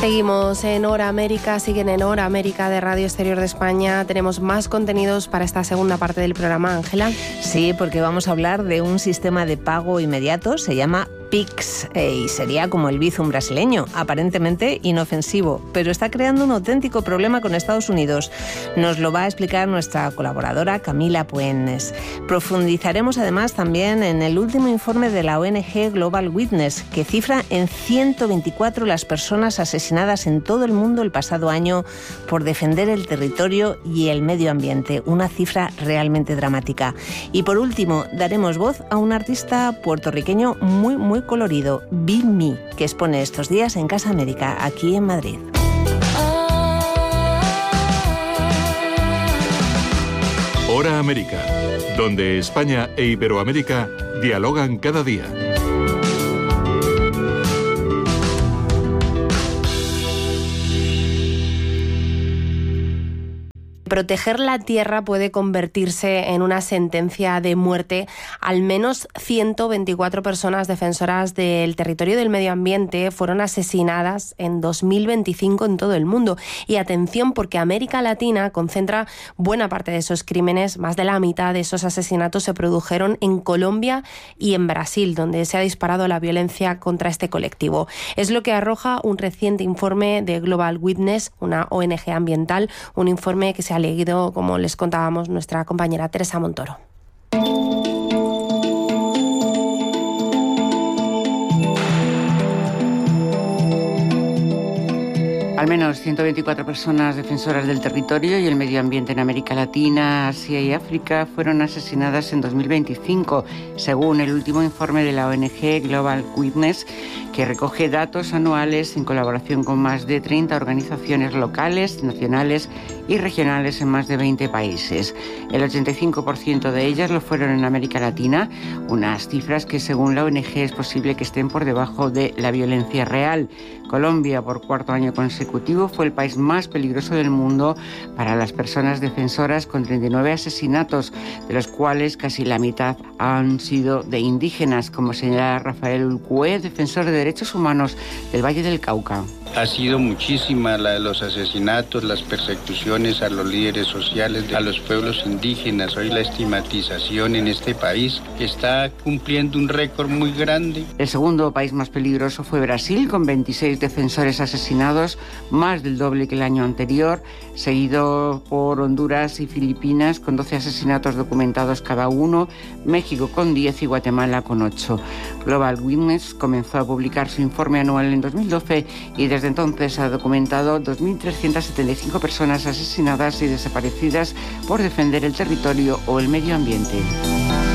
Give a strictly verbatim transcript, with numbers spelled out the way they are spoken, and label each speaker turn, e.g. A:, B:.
A: Seguimos en Hora América, siguen en Hora América de Radio Exterior de España. Tenemos más contenidos para esta segunda parte del programa, Ángela.
B: Sí, porque vamos a hablar de un sistema de pago inmediato, se llama Pix, eh, y sería como el Bizum brasileño, aparentemente inofensivo, pero está creando un auténtico problema con Estados Unidos. Nos lo va a explicar nuestra colaboradora Camila Puentes. Profundizaremos además también en el último informe de la O N G Global Witness, que cifra en ciento veinticuatro las personas asesinadas en todo el mundo el pasado año por defender el territorio y el medio ambiente, una cifra realmente dramática. Y por último, daremos voz a un artista puertorriqueño muy, muy colorido, Bill Me, que expone estos días en Casa América, aquí en Madrid.
C: Hora América, donde España e Iberoamérica dialogan cada día.
A: Proteger la tierra puede convertirse en una sentencia de muerte. Al menos ciento veinticuatro personas defensoras del territorio y del medio ambiente fueron asesinadas en dos mil veinticinco en todo el mundo. Y atención, porque América Latina concentra buena parte de esos crímenes. Más de la mitad de esos asesinatos se produjeron en Colombia y en Brasil, donde se ha disparado la violencia contra este colectivo. Es lo que arroja un reciente informe de Global Witness, una O N G ambiental, un informe que se ha leído, como les contábamos, nuestra compañera Teresa Montoro.
D: Al menos ciento veinticuatro personas defensoras del territorio y el medio ambiente en América Latina, Asia y África fueron asesinadas en dos mil veinticinco, según el último informe de la O N G Global Witness, que recoge datos anuales en colaboración con más de treinta organizaciones locales, nacionales y regionales en más de veinte países. El ochenta y cinco por ciento de ellas lo fueron en América Latina, unas cifras que según la O N G es posible que estén por debajo de la violencia real. Colombia, por cuarto año consecutivo, fue el país más peligroso del mundo para las personas defensoras, con treinta y nueve asesinatos, de los cuales casi la mitad han sido de indígenas, como señala Rafael Ulcué, defensor de derechos humanos del Valle del Cauca.
E: Ha sido muchísima la, los asesinatos, las persecuciones a los líderes sociales, a los pueblos indígenas. Hoy la estigmatización en este país está cumpliendo un récord muy grande.
D: El segundo país más peligroso fue Brasil, con veintiséis defensores asesinados, más del doble que el año anterior, seguido por Honduras y Filipinas, con doce asesinatos documentados cada uno, México con diez y Guatemala con ocho. Global Witness comenzó a publicar su informe anual en dos mil doce y desde Desde entonces ha documentado dos mil trescientas setenta y cinco personas asesinadas y desaparecidas por defender el territorio o el medio ambiente.